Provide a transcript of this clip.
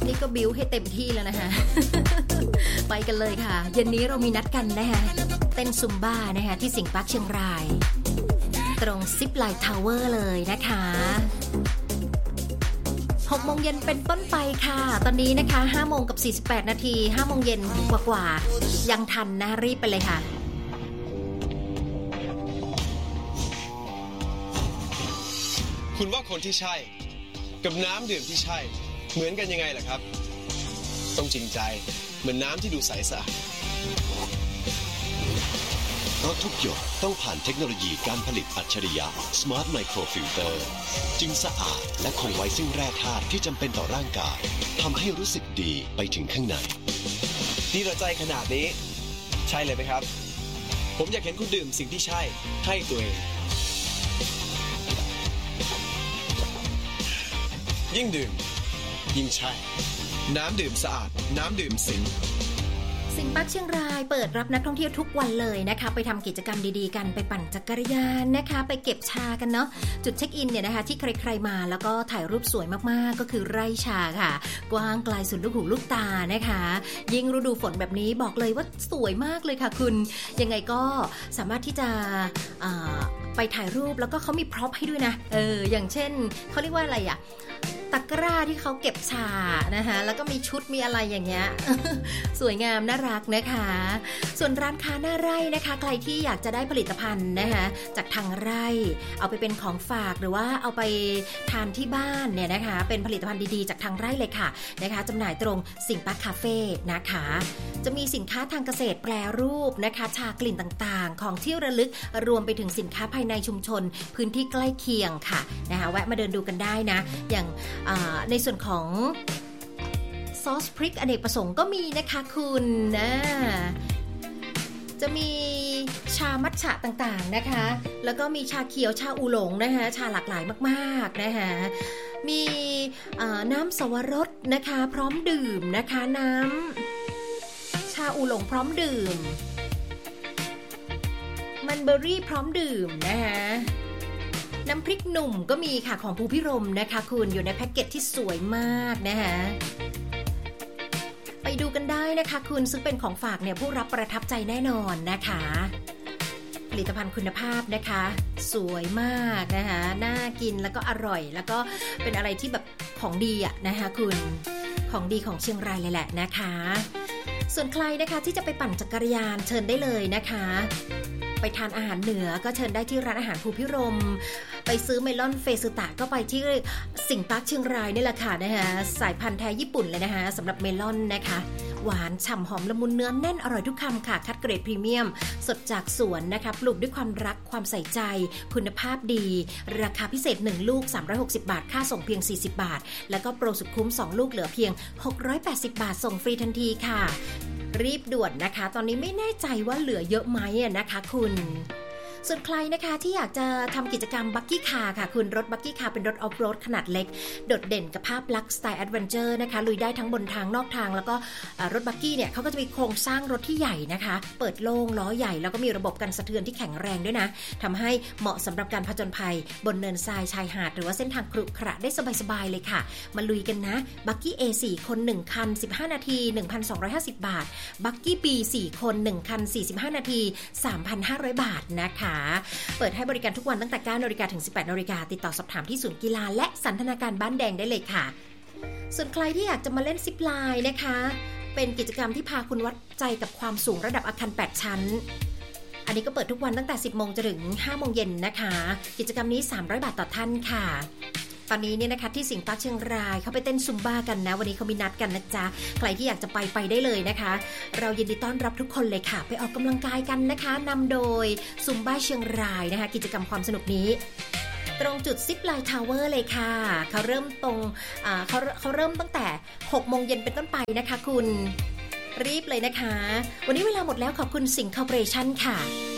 นี่ก็บิ้วให้เต็มที่แล้วนะคะ ไปกันเลยค่ะเย็นนี้เรามีนัดกันนะคะเต้นซุมบ้านะคะที่สิงห์ปาร์คเชียงรายตรงซิปไลน์ทาวเวอร์เลยนะคะ6 โมงเย็นเป็นต้นไปค่ะตอนนี้นะคะ5 โมงกับ48 นาที5 โมงเย็นกว่าๆยังทันนะรีบไปเลยค่ะคุณว่าคนที่ใช่กับน้ำดื่มที่ใช่เหมือนกันยังไงล่ะครับต้องจริงใจเหมือนน้ำที่ดูใสสะอาดเพราะทุกหยดต้องผ่านเทคโนโลยีการผลิตอัจฉริยะ Smart Microfilter จึงสะอาดและคงไว้ซึ่งแร่ธาตุที่จำเป็นต่อร่างกายทำให้รู้สึกดีไปถึงข้างในนี่เราใจขนาดนี้ใช่เลยไหมครับผมอยากเห็นคุณดื่มสิ่งที่ใช่ให้ตัวเองยิ่งดื่มยิ่งใช่น้ำดื่มสะอาดน้ำดื่มสิงห์ปาร์คเชียงรายเปิดรับนักท่องเที่ยวทุกวันเลยนะคะไปทำกิจกรรมดีๆกันไปปั่นจักรยานนะคะไปเก็บชากันเนาะจุดเช็คอินเนี่ยนะคะที่ใครๆมาแล้วก็ถ่ายรูปสวยมากๆก็คือไร่ชาค่ะกว้างไกลสุดลูกหูลูกตานะคะยิ่งฤดูฝนแบบนี้บอกเลยว่าสวยมากเลยค่ะคุณยังไงก็สามารถที่จะไปถ่ายรูปแล้วก็เขามีพร็อพให้ด้วยนะอย่างเช่นเขาเรียกว่าอะไรอะตะกร้าที่เขาเก็บชานะคะแล้วก็มีชุดมีอะไรอย่างเงี้ย สวยงามน่ารักนะคะส่วนร้านค้าหน้าไร่นะคะใครที่อยากจะได้ผลิตภัณฑ์นะคะจากทางไร่เอาไปเป็นของฝากหรือว่าเอาไปทานที่บ้านเนี่ยนะคะเป็นผลิตภัณฑ์ดีๆจากทางไร่เลยค่ะนะคะจำหน่ายตรงสิงห์ปาร์คคาเฟ่นะคะจะมีสินค้าทางเกษตรแปรรูปนะคะชากลิ่นต่างๆของที่ระลึกรวมไปถึงสินค้าภายในชุมชนพื้นที่ใกล้เคียงค่ะนะคะแวะมาเดินดูกันได้นะอย่างในส่วนของซอสพริกอเนกประสงค์ก็มีนะคะคุณนะจะมีชามัทฉะต่างๆนะคะแล้วก็มีชาเขียวชาอูหลงนะคะชาหลากหลายมากๆนะคะมีน้ำสวรสนะคะพร้อมดื่มนะคะน้ำชาอูหลงพร้อมดื่มมันเบอร์รี่พร้อมดื่มนะคะน้ำพริกหนุ่มก็มีค่ะของภูพิรมนะคะคุณอยู่ในแพ็กเกจที่สวยมากนะคะไปดูกันได้นะคะคุณซึ่งเป็นของฝากเนี่ยผู้รับประทับใจแน่นอนนะคะผลิตภัณฑ์คุณภาพนะคะสวยมากนะคะน่ากินแล้วก็อร่อยแล้วก็เป็นอะไรที่แบบของดีอ่ะนะคะคุณของดีของเชียงรายเลยแหละนะคะส่วนใครนะคะที่จะไปปั่นจักรยานเชิญได้เลยนะคะไปทานอาหารเหนือก็เชิญได้ที่ร้านอาหารภูพิรมไปซื้อเมลอนเฟซึตะก็ไปที่สิงห์ปาร์คเชียงรายนี่แหละค่ะนะคะสายพันธุ์แท้ญี่ปุ่นเลยนะคะสำหรับเมลอนนะคะหวานฉ่ำหอมละมุนเนื้อแน่นอร่อยทุกคำค่ะคัดเกรดพรีเมียมสดจากสวนนะคะปลูกด้วยความรักความใส่ใจคุณภาพดีราคาพิเศษ1ลูก360 บาทค่าส่งเพียง40 บาทแล้วก็โปรสุดคุ้ม2ลูกเหลือเพียง680 บาทส่งฟรีทันทีค่ะรีบด่วนนะคะตอนนี้ไม่แน่ใจว่าเหลือเยอะไหมนะคะคุณส่วนใครนะคะที่อยากจะทำกิจกรรมบักกี้คาร์ค่ะคุณรถบักกี้คาร์เป็นรถออฟโรดขนาดเล็กโดดเด่นกับภาพลักษณ์สไตล์แอดเวนเจอร์นะคะลุยได้ทั้งบนทางนอกทางแล้วก็รถบักกี้เนี่ยเขาก็จะมีโครงสร้างรถที่ใหญ่นะคะเปิดโล่งล้อใหญ่แล้วก็มีระบบกันสะเทือนที่แข็งแรงด้วยนะทำให้เหมาะสำหรับการผจญภัยบนเนินทรายชายหาดหรือว่าเส้นทางครุขระได้สบายๆเลยค่ะมาลุยกันนะบักกี้ A 4 คน1คัน15นาที 1,250 บาทบักกี้ B 4 คน1คัน45นาที 3,500 บาทนะคะเปิดให้บริการทุกวันตั้งแต่ 9 น.ถึง 18 น.ติดต่อสอบถามที่ศูนย์กีฬาและสันทนาการบ้านแดงได้เลยค่ะส่วนใครที่อยากจะมาเล่นซิปไลน์นะคะเป็นกิจกรรมที่พาคุณวัดใจกับความสูงระดับอาคาร8ชั้นอันนี้ก็เปิดทุกวันตั้งแต่ 10 โมงจนถึง 5 โมงเย็นนะคะกิจกรรมนี้300 บาทต่อท่านค่ะตอนนี้เนี่ยนะคะที่สิงห์ปาร์คเชียงรายเขาไปเต้นซุมบ้ากันนะวันนี้เขามีนัดกันนะจ๊ะใครที่อยากจะไปได้เลยนะคะเรายินดีต้อนรับทุกคนเลยค่ะไปออกกำลังกายกันนะคะนำโดยซุมบ้าเชียงรายนะคะกิจกรรมความสนุกนี้ตรงจุดซิปไลน์ทาวเวอร์เลยค่ะเขาเริ่มเขาเริ่มตั้งแต่ 6 โมงเย็นเป็นต้นไปนะคะคุณรีบเลยนะคะวันนี้เวลาหมดแล้วขอบคุณสิงห์คอร์ปอเรชั่นค่ะ